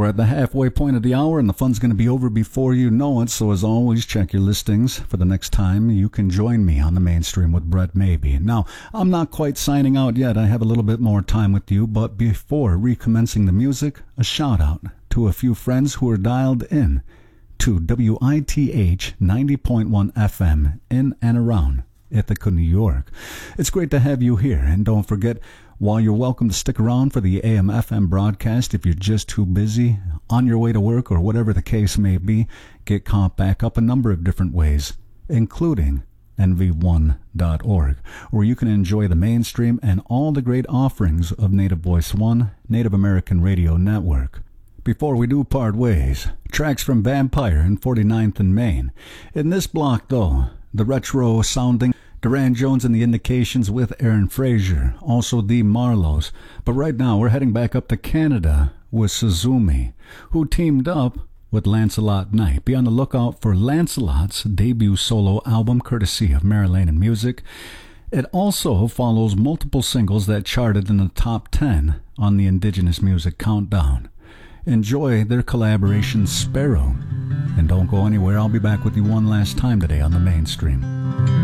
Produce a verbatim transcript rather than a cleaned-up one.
We're at the halfway point of the hour, and the fun's going to be over before you know it. So as always, check your listings for the next time you can join me on the Mainstream with Brett Maybe. Now, I'm not quite signing out yet. I have a little bit more time with you, but before recommencing the music, a shout-out to a few friends who are dialed in to W I T H ninety point one F M in and around Ithaca, New York. It's great to have you here, and don't forget, while you're welcome to stick around for the A M F M broadcast, if you're just too busy, on your way to work, or whatever the case may be, get caught back up a number of different ways, including N V one dot org, where you can enjoy the Mainstream and all the great offerings of Native Voice One, Native American Radio Network. Before we do part ways, tracks from Vampire and forty-ninth and Main. In this block, though, the retro-sounding Duran Jones and the Indications with Aaron Frazier, also the Marlows. But right now, we're heading back up to Canada with Suzumi, who teamed up with Lancelot Knight. Be on the lookout for Lancelot's debut solo album, courtesy of Marilyn Music. It also follows multiple singles that charted in the top ten on the Indigenous Music Countdown. Enjoy their collaboration, Sparrow. And don't go anywhere. I'll be back with you one last time today on the Mainstream.